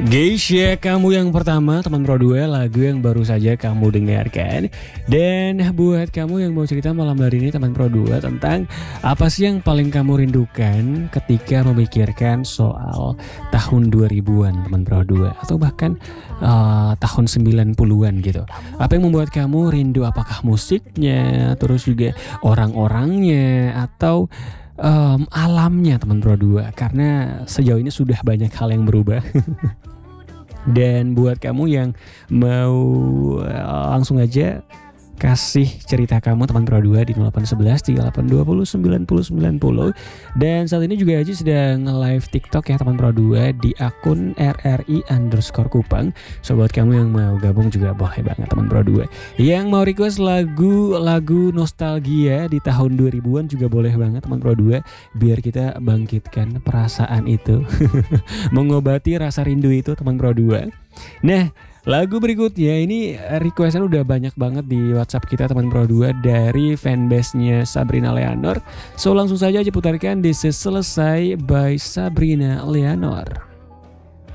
Geisha, kamu yang pertama teman Pro 2, lagu yang baru saja kamu dengarkan. Dan buat kamu yang mau cerita malam hari ini teman Pro 2 tentang apa sih yang paling kamu rindukan ketika memikirkan soal tahun 2000-an teman Pro 2 atau bahkan tahun 90-an gitu. Apa yang membuat kamu rindu, apakah musiknya, terus juga orang-orangnya atau alamnya teman Pro 2, karena sejauh ini sudah banyak hal yang berubah. Dan buat kamu yang mau langsung aja kasih cerita kamu teman Pro 2 di 0811 3820 90 90. Dan saat ini juga Aji sedang live TikTok ya teman Pro 2 di akun RRI_Kupang. So buat kamu yang mau gabung juga boleh banget teman Pro 2. Yang mau request lagu nostalgia di tahun 2000-an juga boleh banget teman Pro 2, biar kita bangkitkan perasaan itu. Mengobati rasa rindu itu teman Pro 2. Nah, lagu berikutnya ini requestan udah banyak banget di WhatsApp kita teman Pro 2 dari fanbase-nya Sabrina Leonor. So langsung saja putarkan This Is Selesai by Sabrina Leonor.